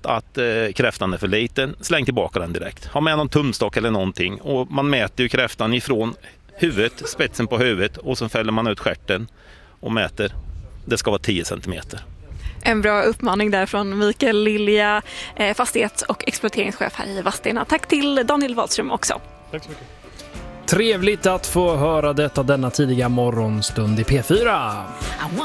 att kräftan är för liten, släng tillbaka den direkt. Ha med någon tumstock eller någonting, och man mäter ju kräftan ifrån huvudet, spetsen på huvudet, och så fäller man ut stjärten och mäter. Det ska vara 10 centimeter. En bra uppmaning där från Mikael Lilja, fastighets- och exploateringschef här i Vadstena. Tack till Daniel Wahlström också. Tack så mycket. Trevligt att få höra detta denna tidiga morgonstund i P4.